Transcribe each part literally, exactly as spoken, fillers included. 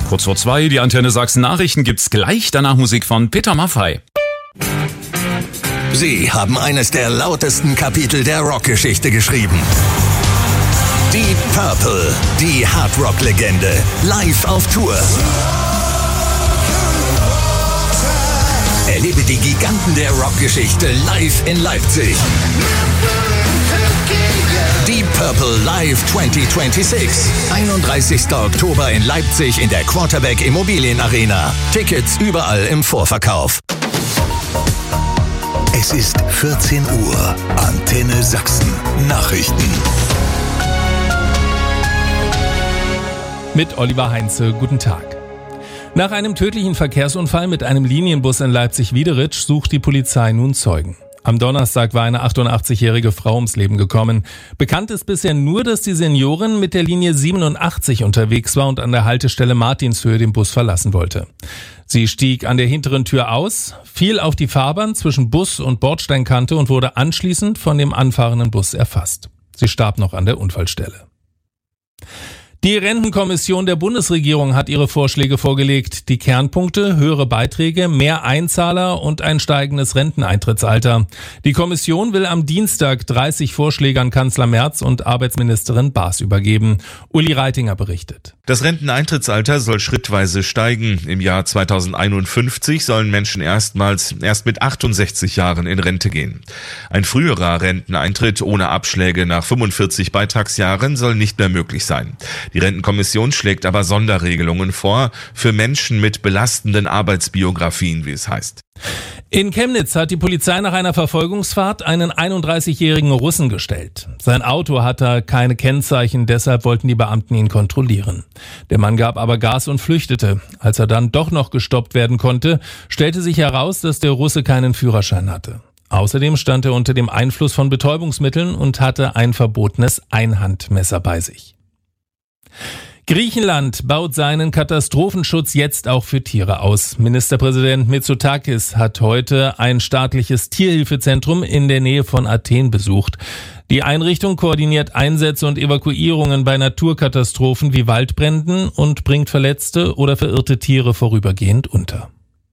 Kurz vor zwei, die Antenne Sachsen Nachrichten gibt's gleich, danach Musik von Peter Maffay. Sie haben eines der lautesten Kapitel der Rockgeschichte geschrieben. Deep Purple, die Hardrock-Legende, live auf Tour. Erlebe die Giganten der Rockgeschichte live in Leipzig. Deep Purple Live zwanzig sechsundzwanzig. einunddreißigster Oktober in Leipzig in der Quarterback Immobilien Arena. Tickets überall im Vorverkauf. Es ist vierzehn Uhr. Antenne Sachsen. Nachrichten. Mit Oliver Heinze, guten Tag. Nach einem tödlichen Verkehrsunfall mit einem Linienbus in Leipzig-Wiederitsch sucht die Polizei nun Zeugen. Am Donnerstag war eine achtundachtzigjährige Frau ums Leben gekommen. Bekannt ist bisher nur, dass die Seniorin mit der Linie siebenundachtzig unterwegs war und an der Haltestelle Martinshöhe den Bus verlassen wollte. Sie stieg an der hinteren Tür aus, fiel auf die Fahrbahn zwischen Bus und Bordsteinkante und wurde anschließend von dem anfahrenden Bus erfasst. Sie starb noch an der Unfallstelle. Die Rentenkommission der Bundesregierung hat ihre Vorschläge vorgelegt. Die Kernpunkte: höhere Beiträge, mehr Einzahler und ein steigendes Renteneintrittsalter. Die Kommission will am Dienstag dreißig Vorschläge an Kanzler Merz und Arbeitsministerin Baas übergeben. Uli Reitinger berichtet. Das Renteneintrittsalter soll schrittweise steigen. Im Jahr zweitausendeinundfünfzig sollen Menschen erstmals erst mit achtundsechzig Jahren in Rente gehen. Ein früherer Renteneintritt ohne Abschläge nach fünfundvierzig Beitragsjahren soll nicht mehr möglich sein. Die Rentenkommission schlägt aber Sonderregelungen vor für Menschen mit belastenden Arbeitsbiografien, wie es heißt. In Chemnitz hat die Polizei nach einer Verfolgungsfahrt einen einunddreißigjährigen Russen gestellt. Sein Auto hatte keine Kennzeichen, deshalb wollten die Beamten ihn kontrollieren. Der Mann gab aber Gas und flüchtete. Als er dann doch noch gestoppt werden konnte, stellte sich heraus, dass der Russe keinen Führerschein hatte. Außerdem stand er unter dem Einfluss von Betäubungsmitteln und hatte ein verbotenes Einhandmesser bei sich. Griechenland baut seinen Katastrophenschutz jetzt auch für Tiere aus. Ministerpräsident Mitsotakis hat heute ein staatliches Tierhilfezentrum in der Nähe von Athen besucht. Die Einrichtung koordiniert Einsätze und Evakuierungen bei Naturkatastrophen wie Waldbränden und bringt verletzte oder verirrte Tiere vorübergehend unter.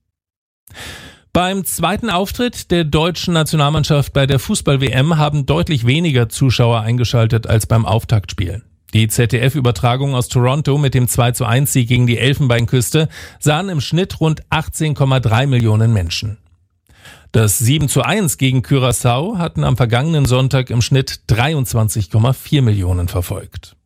Beim zweiten Auftritt der deutschen Nationalmannschaft bei der Fußball-W M haben deutlich weniger Zuschauer eingeschaltet als beim Auftaktspiel. Die Z D F-Übertragung aus Toronto mit dem zwei zu eins Sieg gegen die Elfenbeinküste sahen im Schnitt rund achtzehn Komma drei Millionen Menschen. Das sieben zu eins gegen Curaçao hatten am vergangenen Sonntag im Schnitt dreiundzwanzig Komma vier Millionen verfolgt.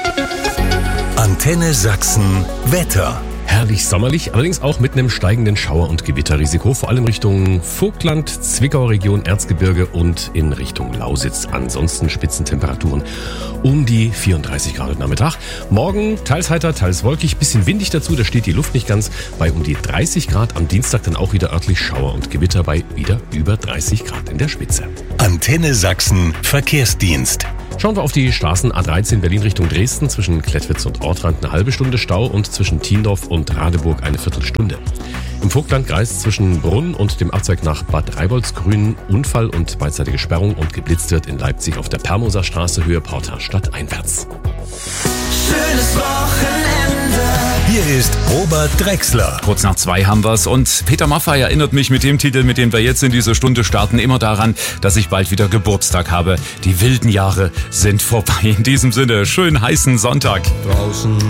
Antenne Sachsen Wetter. Herrlich sommerlich, allerdings auch mit einem steigenden Schauer- und Gewitterrisiko, vor allem Richtung Vogtland, Zwickauer Region, Erzgebirge und in Richtung Lausitz. Ansonsten Spitzentemperaturen um die vierunddreißig Grad am Nachmittag. Morgen teils heiter, teils wolkig, bisschen windig dazu, da steht die Luft nicht ganz bei um die dreißig Grad. Am Dienstag dann auch wieder örtlich Schauer und Gewitter bei wieder über dreißig Grad in der Spitze. Antenne Sachsen Verkehrsdienst. Schauen wir auf die Straßen A dreizehn Berlin Richtung Dresden, zwischen Klettwitz und Ortrand eine halbe Stunde Stau und zwischen Tiendorf und Radeburg eine Viertelstunde. Im Vogtlandkreis zwischen Brunn und dem Abzweig nach Bad Reiboldsgrün Unfall und beidseitige Sperrung und geblitzt wird in Leipzig auf der Permoser Straße Höhe Porta stadteinwärts. Schönes Wochenende. Hier ist Robert Drechsler. Kurz nach zwei haben wir's und Peter Maffay erinnert mich mit dem Titel, mit dem wir jetzt in diese Stunde starten, immer daran, dass ich bald wieder Geburtstag habe. Die wilden Jahre sind vorbei. In diesem Sinne, schönen heißen Sonntag. Draußen